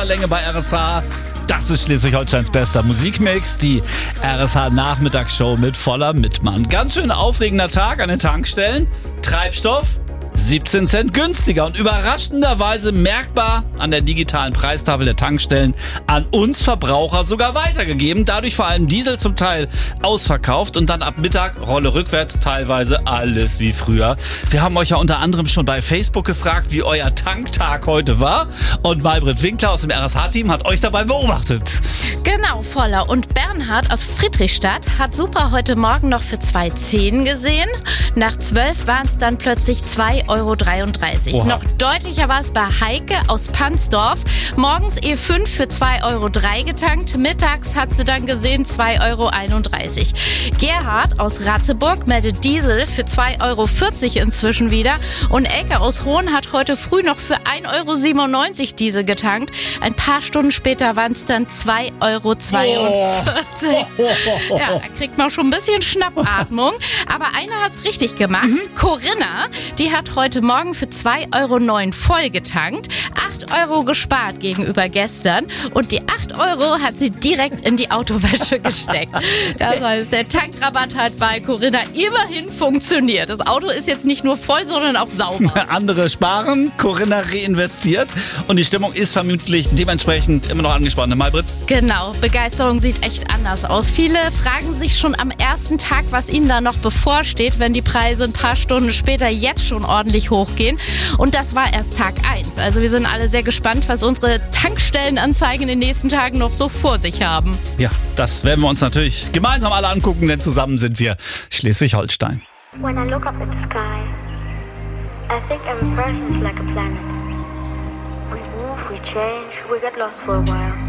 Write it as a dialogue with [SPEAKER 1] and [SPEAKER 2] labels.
[SPEAKER 1] voller Länge bei RSH. Das ist Schleswig-Holsteins bester Musikmix, die RSH-Nachmittagsshow mit voller Mitmann. Ganz schön aufregender Tag an den Tankstellen. Treibstoff 17 Cent günstiger und überraschenderweise merkbar an der digitalen Preistafel der Tankstellen an uns Verbraucher sogar weitergegeben. Dadurch vor allem Diesel zum Teil ausverkauft und dann ab Mittag Rolle rückwärts teilweise alles wie früher. Wir haben euch ja unter anderem schon bei Facebook gefragt, wie euer Tanktag heute war. Und Maybrit Winkler aus dem RSH-Team hat euch dabei beobachtet.
[SPEAKER 2] Genau, Voller. Und Bernhard aus Friedrichstadt hat Super heute Morgen noch für 2,10 gesehen. Nach 12 waren es dann plötzlich 2,33 Euro.
[SPEAKER 1] Oha.
[SPEAKER 2] Noch deutlicher war es bei Heike aus Pansdorf. Morgens E5 für 2,03 Euro getankt. Mittags hat sie dann gesehen 2,31 Euro. Gerhard aus Ratzeburg meldet Diesel für 2,40 Euro inzwischen wieder. Und Elke aus Hohn hat heute früh noch für 1,97 Euro Diesel getankt. Ein paar Stunden später waren es dann 2,42 Euro. Ja, da kriegt man schon ein bisschen Schnappatmung. Aber einer hat es richtig gemacht. Corinna, die hat heute Morgen für 2,09 Euro voll getankt. 8 Euro gespart gegenüber gestern. Und die 8 Euro hat sie direkt in die Autowäsche gesteckt. Das heißt, der Tankrabatt hat bei Corinna immerhin funktioniert. Das Auto ist jetzt nicht nur voll, sondern auch sauber.
[SPEAKER 1] Andere sparen, Corinna reinvestiert und die Stimmung ist vermutlich dementsprechend immer noch angespannt. Maybrit?
[SPEAKER 2] Genau, Begeisterung sieht echt anders aus. Viele fragen sich schon am ersten Tag, was ihnen da noch bevorsteht, wenn die Preise ein paar Stunden später jetzt schon ordentlich hochgehen. Und das war erst Tag 1. Also wir sind alle sehr gespannt, was unsere Tankstellenanzeigen in den nächsten Tagen noch so vor sich haben.
[SPEAKER 1] Ja, das werden wir uns natürlich gemeinsam alle angucken, denn zusammen sind wir Schleswig-Holstein.
[SPEAKER 3] When I look up at the sky, I think every person's like a planet. We move, we change, we get lost for a while.